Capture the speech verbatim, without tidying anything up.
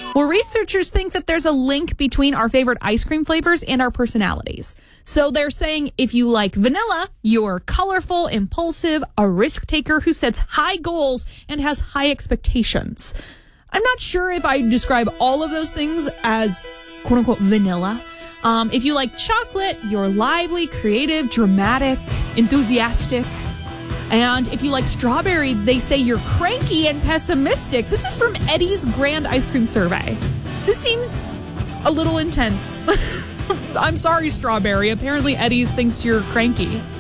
Well, researchers think that there's a link between our favorite ice cream flavors and our personalities. So they're saying if you like vanilla, you're colorful, impulsive, a risk taker who sets high goals and has high expectations. I'm not sure if I describe all of those things as quote unquote vanilla. Um, if you like chocolate, you're lively, creative, dramatic, enthusiastic. And if you like strawberry, they say you're cranky and pessimistic. This is from Eddie's Grand Ice Cream Survey. This seems a little intense. I'm sorry, strawberry. Apparently, Eddie's thinks you're cranky.